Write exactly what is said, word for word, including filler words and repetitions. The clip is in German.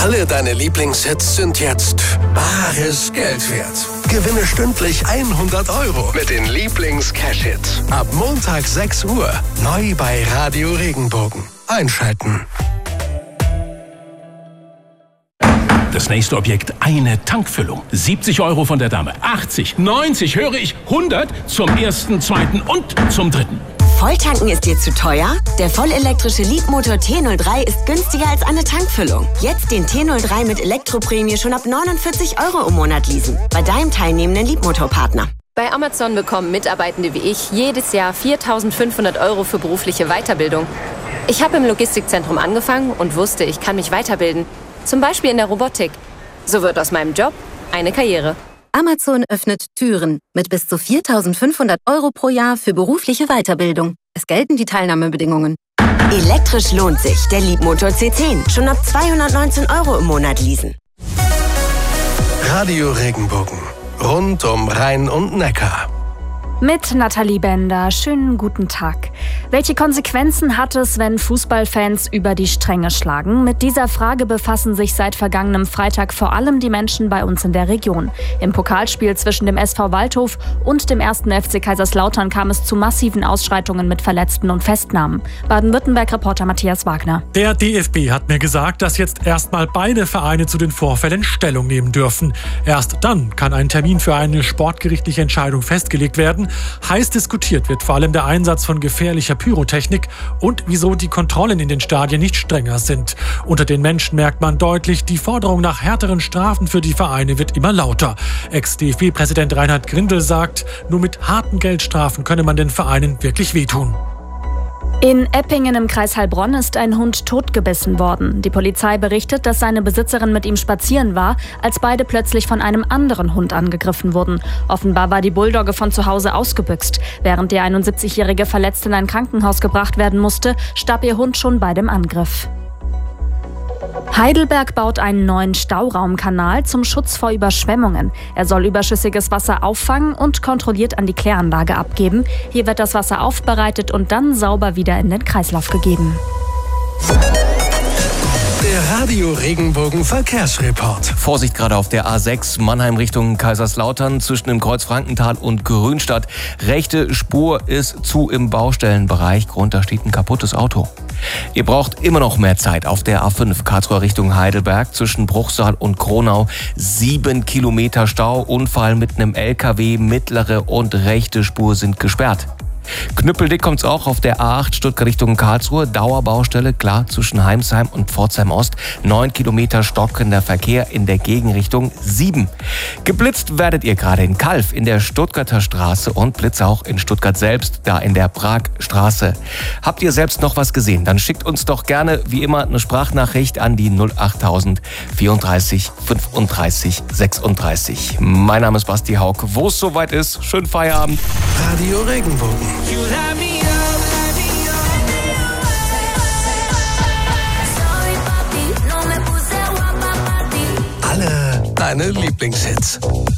Alle deine Lieblingshits sind jetzt bares Geld wert. Gewinne stündlich hundert Euro mit den Lieblings-Cash-Hits. Ab Montag sechs Uhr. Neu bei Radio Regenbogen. Einschalten. Das nächste Objekt, eine Tankfüllung. siebzig Euro von der Dame. achtzig, neunzig, höre ich, hundert zum ersten, zweiten und zum dritten. Volltanken ist dir zu teuer? Der vollelektrische Leapmotor T null drei ist günstiger als eine Tankfüllung. Jetzt den T null drei mit Elektroprämie schon ab neunundvierzig Euro im Monat leasen. Bei deinem teilnehmenden Leapmotor-Partner. Bei Amazon bekommen Mitarbeitende wie ich jedes Jahr viertausendfünfhundert Euro für berufliche Weiterbildung. Ich habe im Logistikzentrum angefangen und wusste, ich kann mich weiterbilden. Zum Beispiel in der Robotik. So wird aus meinem Job eine Karriere. Amazon öffnet Türen mit bis zu viertausendfünfhundert Euro pro Jahr für berufliche Weiterbildung. Es gelten die Teilnahmebedingungen. Elektrisch lohnt sich. Der Leapmotor C zehn. Schon ab zweihundertneunzehn Euro im Monat leasen. Radio Regenbogen. Rund um Rhein und Neckar. Mit Nathalie Bender. Schönen guten Tag. Welche Konsequenzen hat es, wenn Fußballfans über die Stränge schlagen? Mit dieser Frage befassen sich seit vergangenem Freitag vor allem die Menschen bei uns in der Region. Im Pokalspiel zwischen dem S V Waldhof und dem ersten F C Kaiserslautern kam es zu massiven Ausschreitungen mit Verletzten und Festnahmen. Baden-Württemberg-Reporter Matthias Wagner. Der D F B hat mir gesagt, dass jetzt erstmal beide Vereine zu den Vorfällen Stellung nehmen dürfen. Erst dann kann ein Termin für eine sportgerichtliche Entscheidung festgelegt werden. Heiß diskutiert wird vor allem der Einsatz von gefährlicher Pyrotechnik und wieso die Kontrollen in den Stadien nicht strenger sind. Unter den Menschen merkt man deutlich, die Forderung nach härteren Strafen für die Vereine wird immer lauter. Ex-D F B-Präsident Reinhard Grindel sagt, nur mit harten Geldstrafen könne man den Vereinen wirklich wehtun. In Eppingen im Kreis Heilbronn ist ein Hund totgebissen worden. Die Polizei berichtet, dass seine Besitzerin mit ihm spazieren war, als beide plötzlich von einem anderen Hund angegriffen wurden. Offenbar war die Bulldogge von zu Hause ausgebüxt. Während die einundsiebzigjährige verletzt in ein Krankenhaus gebracht werden musste, starb ihr Hund schon bei dem Angriff. Heidelberg baut einen neuen Stauraumkanal zum Schutz vor Überschwemmungen. Er soll überschüssiges Wasser auffangen und kontrolliert an die Kläranlage abgeben. Hier wird das Wasser aufbereitet und dann sauber wieder in den Kreislauf gegeben. Der Radio Regenbogen Verkehrsreport. Vorsicht gerade auf der A sechs, Mannheim Richtung Kaiserslautern, zwischen dem Kreuz Frankenthal und Grünstadt. Rechte Spur ist zu im Baustellenbereich. Grund, da steht ein kaputtes Auto. Ihr braucht immer noch mehr Zeit auf der A fünf, Karlsruhe Richtung Heidelberg, zwischen Bruchsal und Kronau. Sieben Kilometer Stau, Unfall mit einem L K W, mittlere und rechte Spur sind gesperrt. Knüppeldick kommt's auch auf der A acht Stuttgart Richtung Karlsruhe. Dauerbaustelle, klar, zwischen Heimsheim und Pforzheim Ost. Neun Kilometer stockender Verkehr in der Gegenrichtung. Sieben. Geblitzt werdet ihr gerade in Kalf in der Stuttgarter Straße und Blitz auch in Stuttgart selbst, da in der Pragstraße. Habt ihr selbst noch was gesehen? Dann schickt uns doch gerne, wie immer, eine Sprachnachricht an die null achttausend vierunddreißig fünfunddreißig sechsunddreißig. Mein Name ist Basti Hauck. Wo es soweit ist, schönen Feierabend. Radio Regenbogen. Alle deine Lieblingshits.